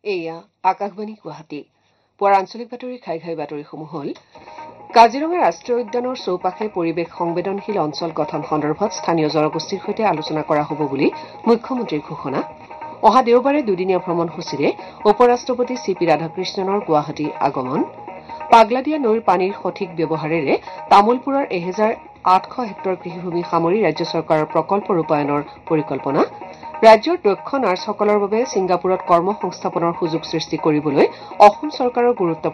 এয়া আকাশবাণী গুৱাহাটী পুৱাৰ আঞ্চলিক বাতৰি ঘাই বাতৰিসমূহ হ'ল কাজিৰঙা ৰাষ্ট্ৰীয় উদ্যানৰ চৌপাশে পৰিৱেশ সংবেদনশীল অঞ্চল গঠন সন্দৰ্ভত স্থানীয় জনগোষ্ঠীৰ সৈতে আলোচনা কৰা হ'ব বুলি মুখ্যমন্ত্ৰীৰ ঘোষণা অহা দেওবাৰে দুদিনীয়া ভ্ৰমণসূচীৰে উপ ৰাষ্ট্ৰপতি চি পি ৰাধাকৃষ্ণনৰ গুৱাহাটী আগমন পাগলাদিয়া নৈৰ পানীৰ সঠিক ব্যৱহাৰেৰে তামুলপুৰৰ 1800 হেক্টৰ কৃষিভূমি সামৰি ৰাজ্য চৰকাৰৰ প্ৰকল্প ৰূপায়ণৰ পৰিকল্পনা ৰাজ্যৰ দক্ষ নাৰ্ছসকলৰ বাবে ছিংগাপুৰত কৰ্ম সংস্থাপনৰ সুযোগ সৃষ্টি কৰিবলৈ অসম চৰকাৰৰ গুৰুত্ব